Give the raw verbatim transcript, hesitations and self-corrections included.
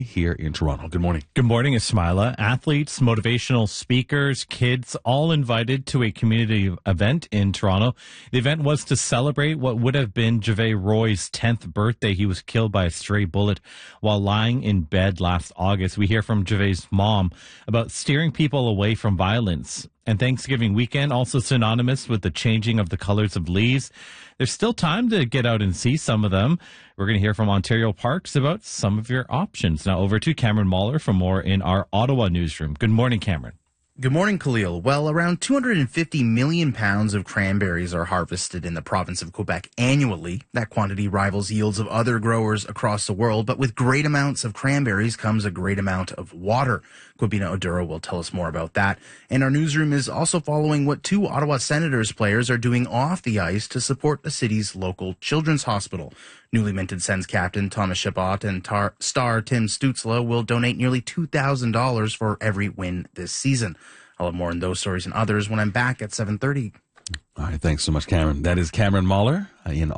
here in Toronto. Good morning. Good morning, Ismaila. Athletes, motivational speakers, kids, all invited to a community event in Toronto. The event was to celebrate what would have been Javay Roy's tenth birthday. He was killed by a stray bullet while lying in bed last August. We hear from Javay's mom about steering people away from violence. And Thanksgiving weekend, also synonymous with the changing of the colors of leaves. There's still time to get out and see some of them. We're going to hear from Ontario Parks about some of your options. Now over to Cameron Mahler for more in our Ottawa newsroom. Good morning, Cameron. Good morning, Khalil. Well, around two hundred fifty million pounds of cranberries are harvested in the province of Quebec annually. That quantity rivals yields of other growers across the world, but with great amounts of cranberries comes a great amount of water. Kwabena Oduro will tell us more about that. And our newsroom is also following what two Ottawa Senators players are doing off the ice to support the city's local children's hospital. Newly minted Sens captain Thomas Chabot and tar- star Tim Stützle will donate nearly two thousand dollars for every win this season. I'll have more on those stories and others when I'm back at seven thirty. All right, thanks so much, Cameron. That is Cameron Mahler in